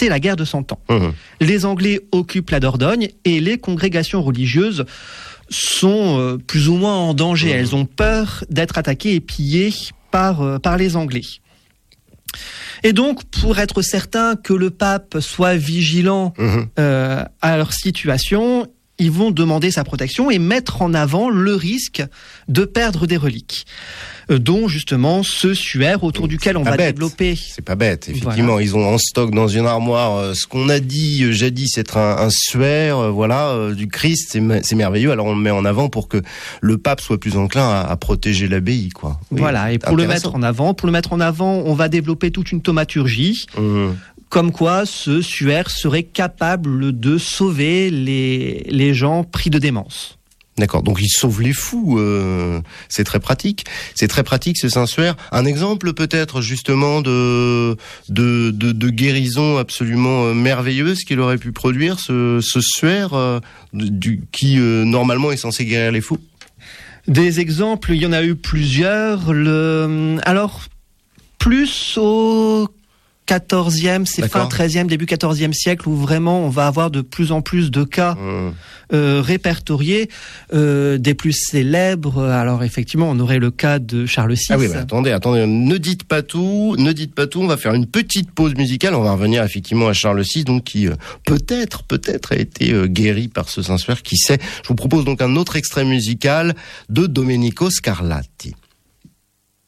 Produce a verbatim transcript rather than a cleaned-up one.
c'est la guerre de Cent Ans. Mmh. Les Anglais occupent la Dordogne et les congrégations religieuses sont euh, plus ou moins en danger. Mmh. Elles ont peur d'être attaquées et pillées par, euh, par les Anglais. Et donc, pour être certain que le pape soit vigilant mmh. euh, à leur situation, ils vont demander sa protection et mettre en avant le risque de perdre des reliques, euh, dont justement ce suaire autour duquel on va bête. développer. C'est pas bête, effectivement. Voilà. Ils ont en stock dans une armoire euh, ce qu'on a dit euh, jadis être un, un suaire, euh, voilà, euh, du Christ, c'est, c'est merveilleux. Alors on le met en avant pour que le pape soit plus enclin à, à protéger l'abbaye, quoi. Oui, voilà. Et pour le mettre en avant, pour le mettre en avant, on va développer toute une thaumaturgie. Mmh. Comme quoi ce suaire serait capable de sauver les, les gens pris de démence. D'accord, donc il sauve les fous, euh, c'est très pratique. C'est très pratique ce Saint-Suaire. Un exemple peut-être justement de, de, de, de guérison absolument merveilleuse qu'il aurait pu produire, ce, ce suaire euh, du, qui euh, normalement est censé guérir les fous. Des exemples, il y en a eu plusieurs. Le, alors, plus au quatorzième, c'est D'accord. fin treizième, début quatorzième siècle où vraiment on va avoir de plus en plus de cas mmh. euh, répertoriés, euh, des plus célèbres. Alors effectivement, on aurait le cas de Charles six. Ah oui, bah attendez, attendez, ne dites pas tout, ne dites pas tout. On va faire une petite pause musicale. On va revenir effectivement à Charles six, donc qui euh, peut-être, peut-être a été euh, guéri par ce Saint-Suaire, qui sait. Je vous propose donc un autre extrait musical de Domenico Scarlatti.